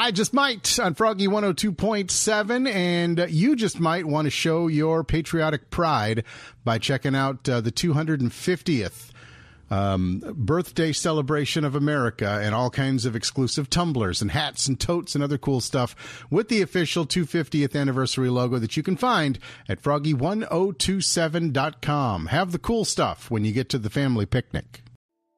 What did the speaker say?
I just might on Froggy 102.7, and you just might want to show your patriotic pride by checking out the 250th birthday celebration of America and all kinds of exclusive tumblers and hats and totes and other cool stuff with the official 250th anniversary logo that you can find at froggy1027.com. Have the cool stuff when you get to the family picnic.